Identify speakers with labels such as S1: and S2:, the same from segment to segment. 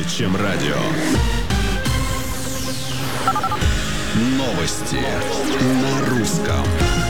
S1: чем радио. Новости на русском.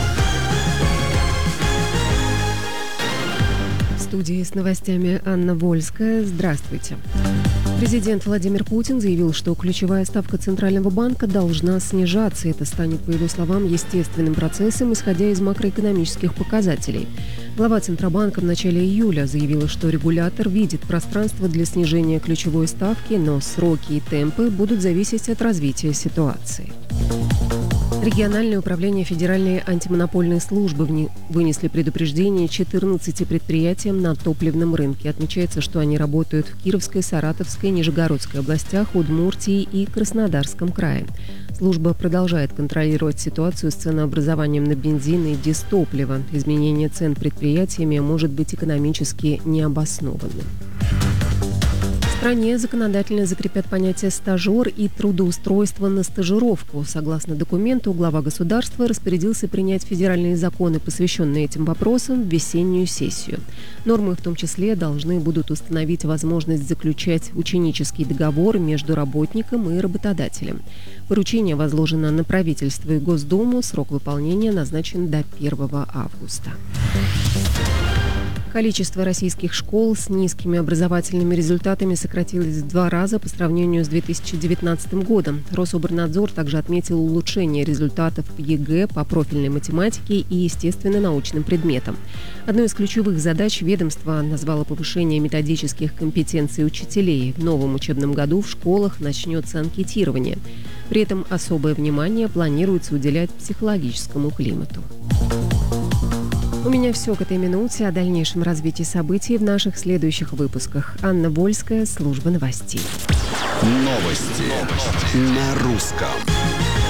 S2: В студии с новостями Анна Вольская. Здравствуйте. Президент Владимир Путин заявил, что ключевая ставка Центрального банка должна снижаться. Это станет, по его словам, естественным процессом, исходя из макроэкономических показателей. Глава Центробанка в начале июля заявила, что регулятор видит пространство для снижения ключевой ставки, но сроки и темпы будут зависеть от развития ситуации. Региональное управление Федеральной антимонопольной службы вынесли предупреждение 14 предприятиям на топливном рынке. Отмечается, что они работают в Кировской, Саратовской, Нижегородской областях, Удмуртии и Краснодарском крае. Служба продолжает контролировать ситуацию с ценообразованием на бензин и дизтопливо. Изменение цен предприятиями может быть экономически необоснованным. В стране законодательно закрепят понятие «стажер» и «трудоустройство на стажировку». Согласно документу, глава государства распорядился принять федеральные законы, посвященные этим вопросам, в весеннюю сессию. Нормы в том числе должны будут установить возможность заключать ученический договор между работником и работодателем. Поручение возложено на правительство и Госдуму. Срок выполнения назначен до 1 августа. Количество российских школ с низкими образовательными результатами сократилось в 2 раза по сравнению с 2019 годом. Рособорнадзор также отметил улучшение результатов в ЕГЭ по профильной математике и естественно-научным предметам. Одной из ключевых задач ведомства назвало повышение методических компетенций учителей. В новом учебном году в школах начнется анкетирование. При этом особое внимание планируется уделять психологическому климату. У меня все к этой минуте. О дальнейшем развитии событий в наших следующих выпусках. Анна Вольская, служба новостей.
S1: Новости на русском.